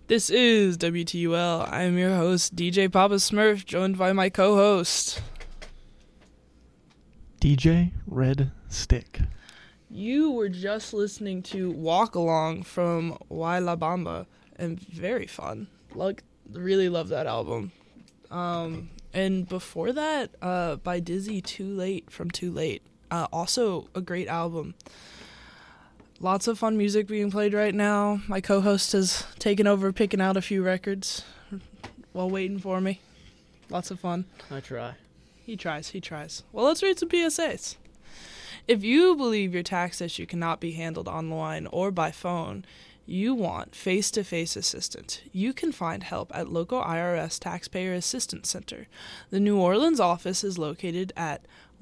This is WTUL. I'm your host, DJ Papa Smurf, joined by my co-host, DJ Red Stick. You were just listening to Walk Along from Why La Bamba, and very fun. Really love that album. And before that, by Dizzy, Too Late from Too Late. Also a great album. Lots of fun music being played right now. My co-host has taken over picking out a few records while waiting for me. Lots of fun. I try. He tries. Well, let's read some PSAs. If you believe your tax issue cannot be handled online or by phone, you want face-to-face assistance, you can find help at local IRS Taxpayer Assistance Center. The New Orleans office is located at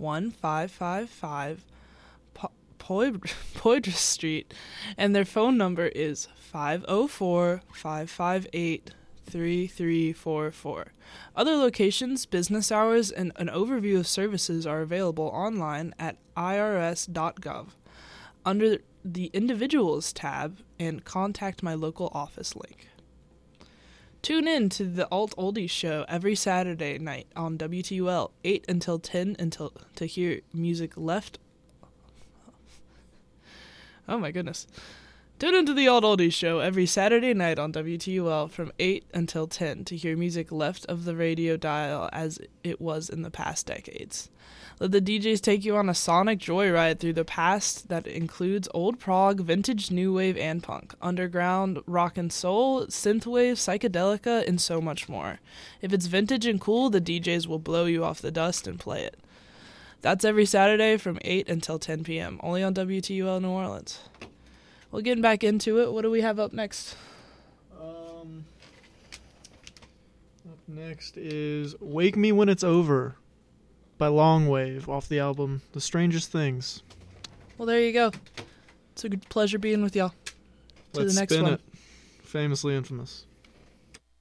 1555 Poydras Street, and their phone number is 504-558-3344. Other locations, business hours, and an overview of services are available online at irs.gov under the Individuals tab and Contact My Local Office link. Tune in to the Alt Oldies show every Saturday night on WTUL, 8 until 10 to hear music left. Oh my goodness. Tune into the Alt Oldies show every Saturday night on WTUL from 8 until 10 to hear music left of the radio dial as it was in the past decades. Let the DJs take you on a sonic joyride through the past that includes old prog, vintage new wave and punk, underground, rock and soul, synthwave, psychedelica, and so much more. If it's vintage and cool, the DJs will blow you off the dust and play it. That's every Saturday from 8 until 10 p.m., only on WTUL New Orleans. Well, getting back into it, what do we have up next? Up next is Wake Me When It's Over by Longwave off the album The Strangest Things. Well, there you go. It's a good pleasure being with y'all. To Let's the next spin one. it. Famously infamous.